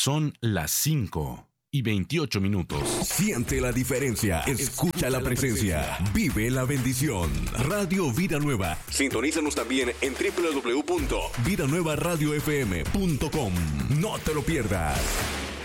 Son las 5:28. Siente la diferencia. Escucha la presencia. Vive la bendición. Radio Vida Nueva. Sintonízanos también en www.vidanuevaradiofm.com. No te lo pierdas.